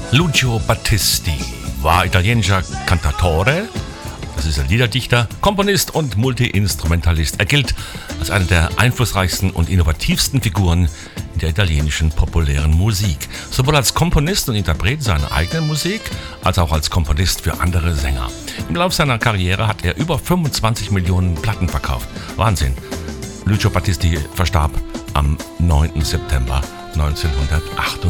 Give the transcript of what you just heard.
Lucio Battisti war italienischer Cantautore, das ist ein Liederdichter, Komponist und Multi-Instrumentalist. Er gilt als eine der einflussreichsten und innovativsten Figuren in der italienischen populären Musik. Sowohl als Komponist und Interpret seiner eigenen Musik, als auch als Komponist für andere Sänger. Im Laufe seiner Karriere hat er über 25 Millionen Platten verkauft. Wahnsinn. Lucio Battisti verstarb am 9. September 1998.